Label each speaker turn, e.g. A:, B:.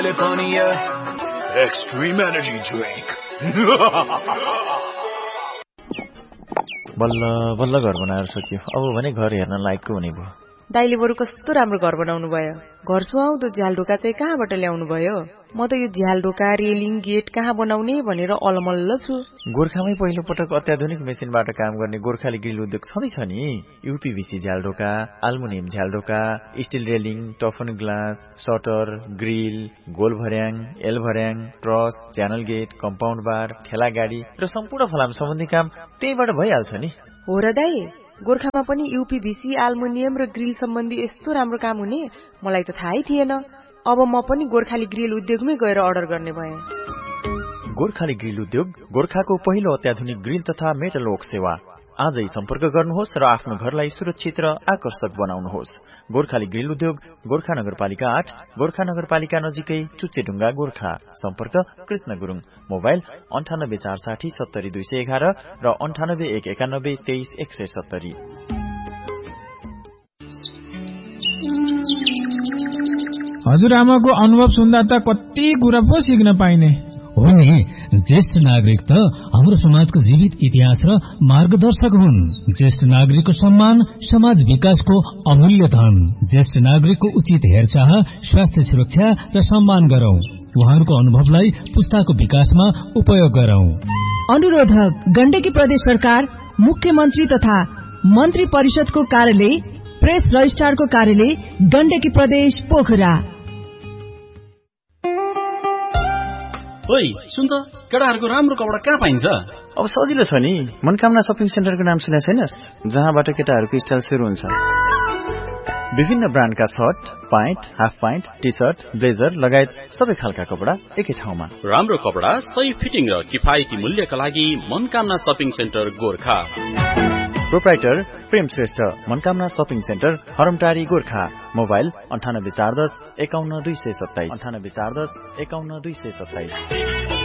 A: California Extreme Energy Drink.
B: बल्ल बल्ल घर बनाएर सकियो। अब भने घर हेर्न लायकको हुने भयो।
C: दाइले बरु कस्तो राम्रो घर बनाउनु भयो। घर सुहाउँदो झ्यालढोका चाहिँ कहाँबाट ल्याउनु भयो? म त यो झ्यालढोका, रेलिङ, गेट कहाँ बनाउने भनेर अलमल्ल छु।
B: गोर्खामै पहिलो पटक अत्याधुनिक मेसिनबाट काम गर्ने गोर्खाली ग्रिल उद्योग छँदैछ नि। यूपीभीसी झ्यालढोका, aluminium झ्यालढोका, still railing, टफन glass, shutter, grill, goal भर्याङ, एल भर्याङ, ट्रस, च्यानल गेट, कम्पाउन्ड बार, ठेला गाडी र सम्पूर्ण फलाम सम्बन्धी काम त्यहीबाट भइहाल्छ नि।
C: हो र दाइ, गोर्खामा पनि यूपीभीसी, एल्युमिनियम र ग्रिल सम्बन्धी यस्तो राम्रो काम हुने मलाई त थाहै थिएन। अब म पनि गोर्खाली ग्रिल उद्योगमै गएर अर्डर गर्ने भएँ।
B: गोर्खाली ग्रिल उद्योग गोर्खाको पहिलो अत्याधुनिक ग्रिल तथा मेटल वर्क सेवा। आजै सम्पर्क गर्नुहोस् र आफ्नो घरलाई सुरक्षित र आकर्षक बनाउनुहोस्। गोर्खाली ग्रिल उद्योग, गोर्खा नगरपालिका 8, गोर्खा नगरपालिका नजिकै चुच्चेढुङ्गा, गोर्खा। सम्पर्क कृष्ण गुरुङ। मोबाइल 9846 70211 र 98 191 23 170।
D: हजुरआमाको अनुभव सुन्दा त कति कुरा पो सिक्न पाइने
E: हो नि। ज्येष्ठ नागरिक त हाम्रो समाजको जीवित इतिहास र मार्गदर्शक हुन्। ज्येष्ठ नागरिकको सम्मान समाज विकासको अमूल्य धन। ज्येष्ठ नागरिकको उचित हेरचाह, स्वास्थ्य सुरक्षा र सम्मान गरौं। उहाँहरूको अनुभवलाई पुस्ताको विकासमा उपयोग गरौं।
F: अनुरोधक गण्डकी प्रदेश सरकार, मुख्यमन्त्री तथा मन्त्री परिषदको कार्यालय, प्रेस रजिस्ट्रारको कार्यालय, गण्डकी प्रदेश, पोखरा।
G: ओइ सुन त, केटाहरूको राम्रो कपडा कहाँ पाइन्छ?
B: अब सजिलो छ नि, मनकामना शपिङ सेन्टरको नाम सुनेको छैनस्? जहाँबाट केटाहरूको स्टाइल सुरु हुन्छ। विभिन्न ब्रान्डका short, pant, half pant, T short, blazer लगायत सबै खालका कपडा एकै ठाउँमा।
G: राम्रो कपडा, सही फिटिङ र किफायती मूल्यका लागि Manakamana shopping centre Gorkha.
B: Proprietor प्रेम Shrestha, Manakamana shopping centre, हरमटारी, Gorkha. Mobile 98 410 51 227, 98 410 51 227।